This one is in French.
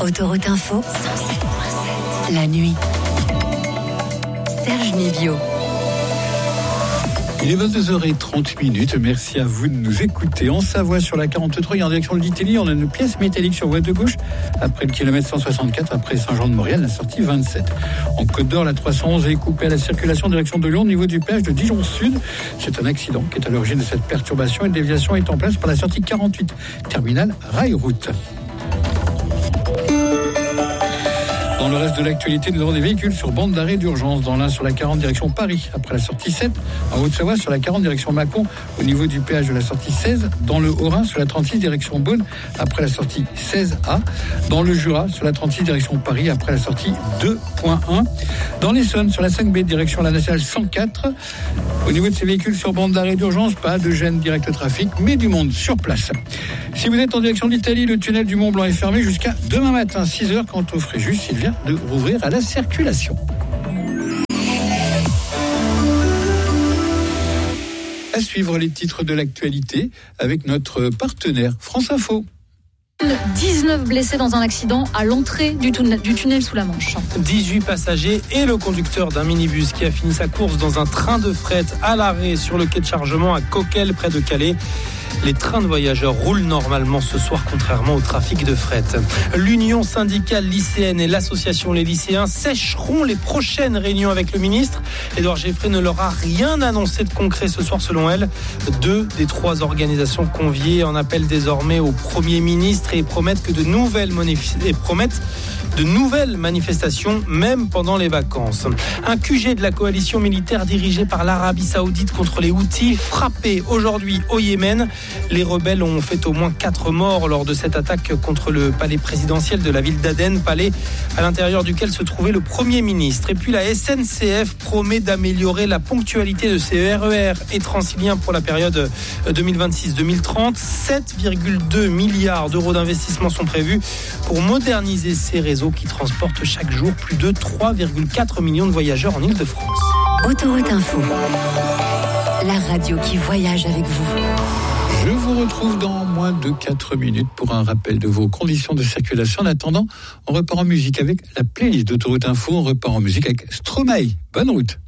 Autoroute Info, la nuit. Serge Nivio. Il est 22h30. Merci à vous de nous écouter. En Savoie, sur la 43 et en direction de l'Italie, on a une pièce métallique sur voie de gauche après le kilomètre 164, après Saint-Jean-de-Maurienne, la sortie 27. En Côte d'Or, la 311 est coupée à la circulation en direction de Lyon au niveau du péage de Dijon Sud. C'est un accident qui est à l'origine de cette perturbation. Une déviation est en place par la sortie 48, terminal Rail-Route. Dans le reste de l'actualité, nous avons des véhicules sur bande d'arrêt d'urgence. Dans l'un sur la 40 direction Paris, après la sortie 7. En Haute-Savoie, sur la 40 direction Mâcon, au niveau du péage de la sortie 16. Dans le Haut-Rhin, sur la 36 direction Beaune, après la sortie 16A. Dans le Jura, sur la 36 direction Paris, après la sortie 2.1. Dans l'Essonne, sur la 5B direction la nationale 104. Au niveau de ces véhicules sur bande d'arrêt d'urgence, pas de gêne directe trafic, mais du monde sur place. Si vous êtes en direction d'Italie, le tunnel du Mont Blanc est fermé jusqu'à demain matin, 6h, quant au Fréjus, il vient de rouvrir à la circulation. À suivre les titres de l'actualité avec notre partenaire France Info. 19 blessés dans un accident à l'entrée du tunnel sous la Manche. 18 passagers et le conducteur d'un minibus qui a fini sa course dans un train de fret à l'arrêt sur le quai de chargement à Coquelles, près de Calais. Les trains de voyageurs roulent normalement ce soir, contrairement au trafic de fret. L'Union syndicale lycéenne et l'association Les Lycéens sécheront les prochaines réunions avec le ministre. Édouard Geffray ne leur a rien annoncé de concret ce soir, selon elle. 2 des 3 organisations conviées en appellent désormais au Premier ministre et promettent de nouvelles manifestations, même pendant les vacances. Un QG de la coalition militaire dirigée par l'Arabie Saoudite contre les Houthis, frappé aujourd'hui au Yémen. Les rebelles ont fait au moins 4 morts lors de cette attaque contre le palais présidentiel de la ville d'Aden, palais à l'intérieur duquel se trouvait le Premier ministre. Et puis la SNCF promet d'améliorer la ponctualité de ses RER et Transiliens pour la période 2026-2030. 7,2 milliards d'euros d'investissement sont prévus pour moderniser ces réseaux qui transportent chaque jour plus de 3,4 millions de voyageurs en Île-de-France. Autoroute Info, la radio qui voyage avec vous. Je vous retrouve dans moins de 4 minutes pour un rappel de vos conditions de circulation. En attendant, on repart en musique avec la playlist d'Autoroute Info. On repart en musique avec Stromae. Bonne route.